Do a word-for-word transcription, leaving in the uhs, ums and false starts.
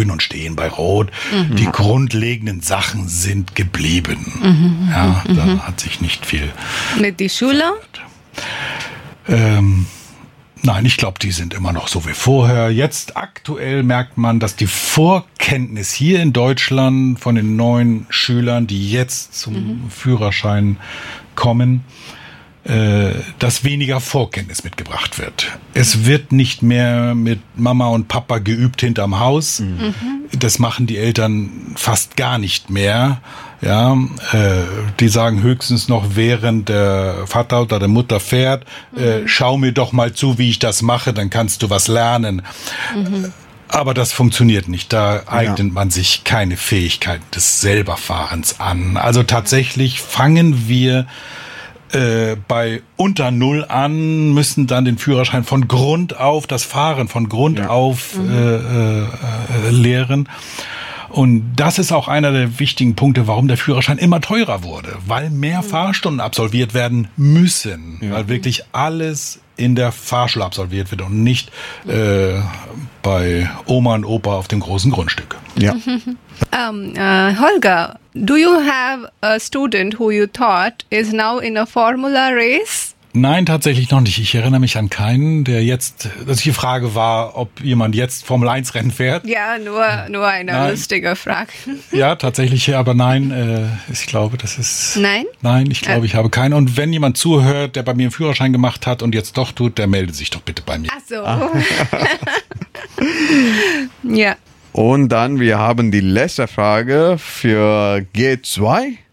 grün und stehen bei rot. Mhm. Die grundlegenden Sachen sind geblieben. Mhm. Ja, mhm. da hat sich nicht viel. Mit die Schüler? Ähm, nein, ich glaube, die sind immer noch so wie vorher. Jetzt aktuell merkt man, dass die Vorkenntnis hier in Deutschland von den neuen Schülern, die jetzt zum mhm. Führerschein kommen, dass weniger Vorkenntnis mitgebracht wird. Es wird nicht mehr mit Mama und Papa geübt hinterm Haus. Mhm. Das machen die Eltern fast gar nicht mehr. Ja, äh, die sagen höchstens noch, während der Vater oder der Mutter fährt, mhm. äh, schau mir doch mal zu, wie ich das mache, dann kannst du was lernen. Mhm. Aber das funktioniert nicht. Da eignet ja. man sich keine Fähigkeit des Selberfahrens an. Also tatsächlich fangen wir Äh, bei unter Null an, müssen dann den Führerschein von Grund auf, das Fahren von Grund ja. auf mhm. äh, äh, lehren. Und das ist auch einer der wichtigen Punkte, warum der Führerschein immer teurer wurde, weil mehr mhm. Fahrstunden absolviert werden müssen, ja. weil wirklich alles in der Fahrschule absolviert wird und nicht äh, bei Oma und Opa auf dem großen Grundstück. Ja. um, uh, Holger, do you have a student who you thought is now in a Formula race? Nein, tatsächlich noch nicht. Ich erinnere mich an keinen, der jetzt, dass die Frage war, ob jemand jetzt Formel eins Rennen fährt. Ja, nur, nur eine nein. lustige Frage. Ja, tatsächlich, aber nein, äh, ich glaube, das ist... Nein? Nein, ich glaube, ich habe keinen. Und wenn jemand zuhört, der bei mir einen Führerschein gemacht hat und jetzt doch tut, der meldet sich doch bitte bei mir. Ach so. Ah. Ja. Und dann, wir haben die letzte Frage für G zwei.